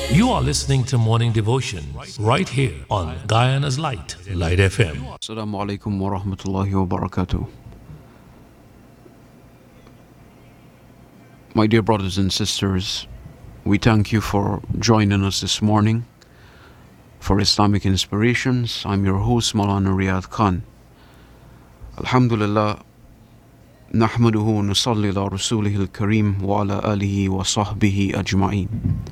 You are listening to Morning Devotion right here on Guyana's Light, Light FM. Assalamu alaikum wa rahmatullahi wa barakatuh. My dear brothers and sisters, we thank you for joining us this morning for Islamic Inspirations. I'm your host, Maulana Riyadh Khan. Alhamdulillah, nahmaduhu nusalli ala rasulih al-kareem wa ala alihi wa sahbihi ajma'een.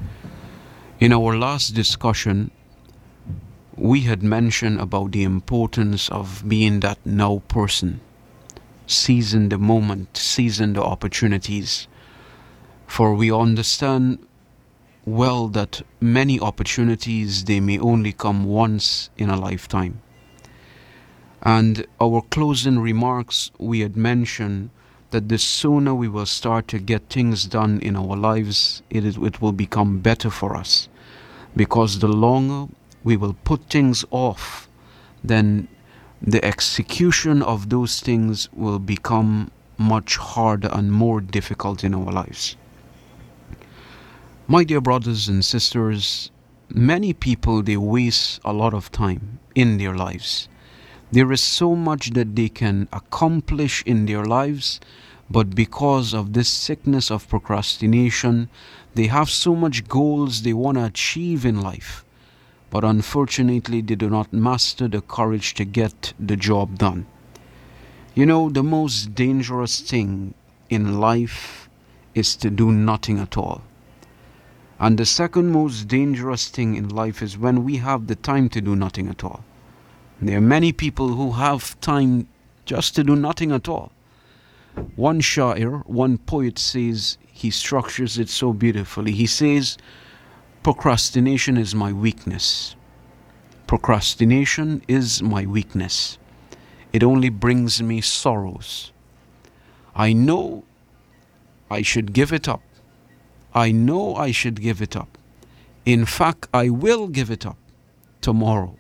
In our last discussion, we had mentioned about the importance of being that now person, seizing the moment, seizing the opportunities. For we understand well that many opportunities, they may only come once in a lifetime. And our closing remarks, we had mentioned that the sooner we will start to get things done in our lives, it will become better for us. Because the longer we will put things off, then the execution of those things will become much harder and more difficult in our lives. My dear brothers and sisters, many people, they waste a lot of time in their lives. There is so much that they can accomplish in their lives, but because of this sickness of procrastination, they have so much goals they want to achieve in life, but unfortunately they do not master the courage to get the job done. You know, the most dangerous thing in life is to do nothing at all. And the second most dangerous thing in life is when we have the time to do nothing at all. There are many people who have time just to do nothing at all. One sha'ir, one poet says, he structures it so beautifully. He says, procrastination is my weakness. Procrastination is my weakness. It only brings me sorrows. I know I should give it up. I know I should give it up. In fact, I will give it up tomorrow.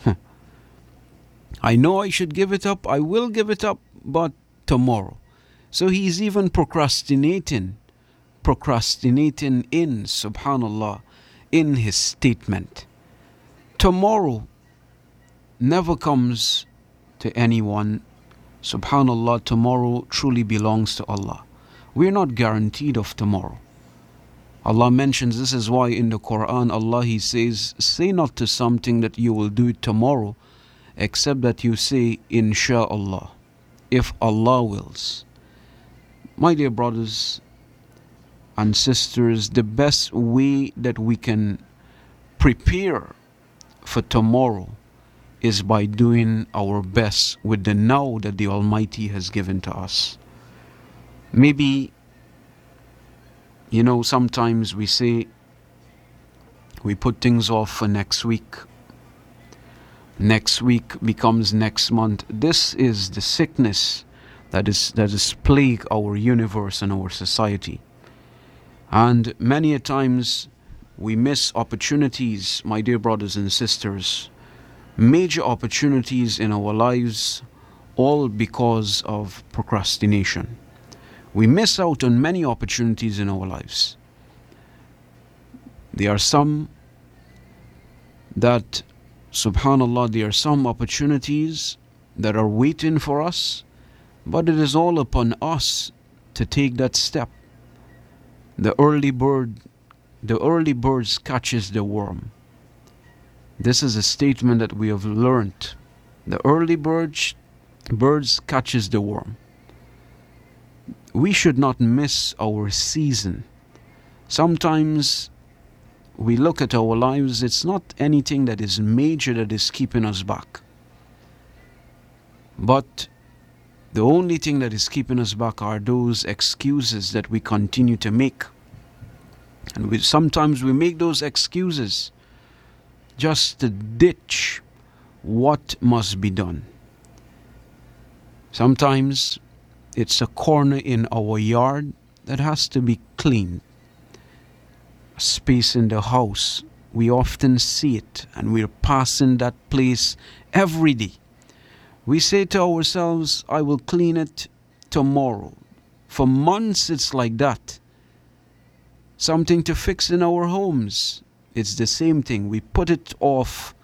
I know I should give it up. I will give it up, but tomorrow. So he's even procrastinating in, subhanallah, in his statement. Tomorrow never comes to anyone. Subhanallah, tomorrow truly belongs to Allah. We're not guaranteed of tomorrow. Allah mentions, this is why in the Quran, Allah, He says, say not to something that you will do it tomorrow, except that you say, Insha'Allah, if Allah wills. My dear brothers and sisters, the best way that we can prepare for tomorrow is by doing our best with the now that the Almighty has given to us. Maybe, you know, sometimes we say we put things off for next week. Next week becomes next month. This is the sickness that is plague our universe and our society. And many a times we miss opportunities, my dear brothers and sisters, major opportunities in our lives, all because of procrastination. We miss out on many opportunities in our lives. There are some that, subhanallah, there are some opportunities that are waiting for us, but it is all upon us to take that step. The early bird catches the worm. This is a statement that we have learned. The early birds catches the worm. We should not miss our season. Sometimes we look at our lives, it's not anything that is major that is keeping us back. But the only thing that is keeping us back are those excuses that we continue to make. And sometimes we make those excuses just to ditch what must be done. Sometimes it's a corner in our yard that has to be cleaned. A space in the house, we often see it and we're passing that place every day. We say to ourselves, I will clean it tomorrow. For months it's like that. Something to fix in our homes. It's the same thing. We put it off,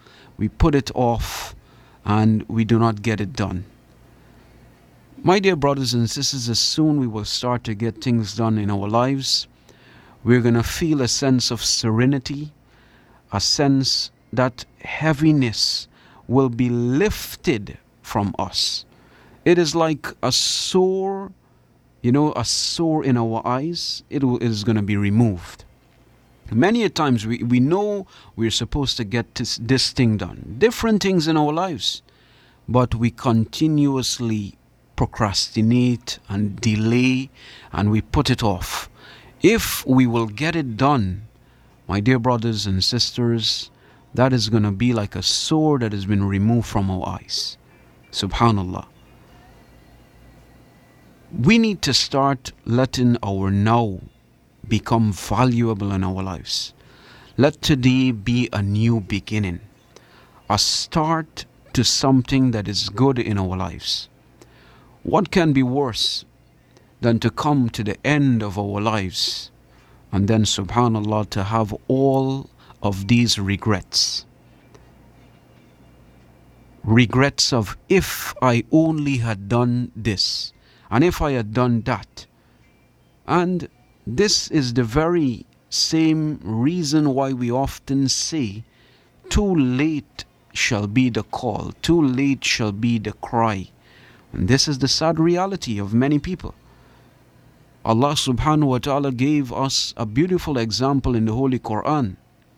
and we do not get it done. My dear brothers and sisters, as soon we will start to get things done in our lives, we're going to feel a sense of serenity, a sense that heaviness will be lifted from us. It is like a sore, a sore in our eyes. It is going to be removed. Many a times we know we're supposed to get this thing done, different things in our lives, but we continuously procrastinate and delay, and we put it off. If we will get it done, my dear brothers and sisters, that is going to be like a sword that has been removed from our eyes. Subhanallah. We need to start letting our now become valuable in our lives. Let today be a new beginning, a start to something that is good in our lives. What can be worse than to come to the end of our lives and then, subhanallah, to have all of these regrets? Regrets of, if I only had done this, and if I had done that. And this is the very same reason why we often say, too late shall be the call, too late shall be the cry. And this is the sad reality of many people. Allah subhanahu wa ta'ala gave us a beautiful example in the Holy Quran.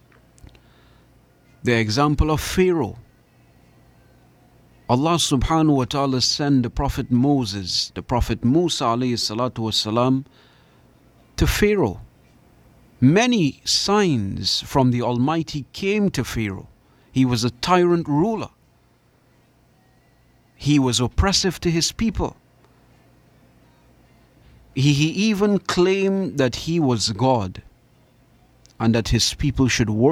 The example of Pharaoh. Allah subhanahu wa ta'ala sent the Prophet Moses, the Prophet Musa alayhi salatu wasalam, to Pharaoh. Many signs from the Almighty came to Pharaoh. He was a tyrant ruler. He was oppressive to his people. He even claimed that he was God and that his people should worship